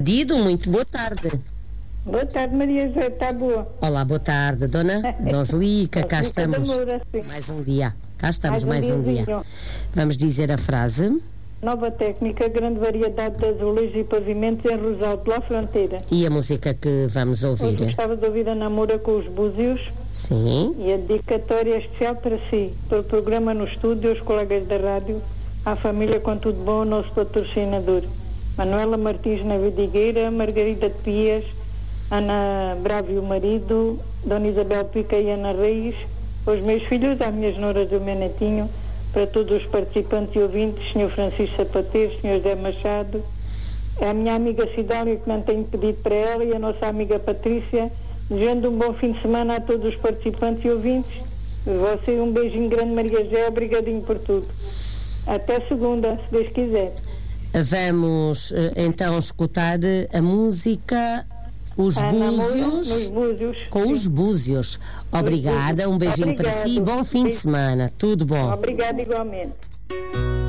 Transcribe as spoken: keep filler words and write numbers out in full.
Dido, muito boa tarde. Boa tarde, Maria José, está boa? Olá, boa tarde, dona Donselica, cá estamos. Moura, Mais um dia. Cá estamos, mais, mais um, um dia. dia. Vamos dizer a frase. Nova técnica, grande variedade de azulejos e pavimentos em Rosalto, lá fronteira. E a música que vamos ouvir? Hoje gostava de ouvir a Namora com os Búzios. Sim. E a dedicatória especial para si, para o programa no estúdio, os colegas da rádio, à família com tudo bom, o nosso patrocinador. Manuela Martins na Vidigueira, Margarida de Pias, Ana Bravo e o marido, Dona Isabel Pica e Ana Reis, os meus filhos, as minhas noras e o meu netinho, para todos os participantes e ouvintes, senhor Francisco Sapateiro, senhor José Machado, a minha amiga Cidália, que não tenho pedido para ela, e a nossa amiga Patrícia, desejando um bom fim de semana a todos os participantes e ouvintes. Você um beijinho grande, Maria José, obrigadinho por tudo. Até segunda, se Deus quiser. Vamos então escutar a música Os a Búzios, nos Búzios com sim. Os Búzios. Obrigada, um beijinho Obrigado. Para si, bom fim Sim. de semana, tudo bom. Obrigada igualmente.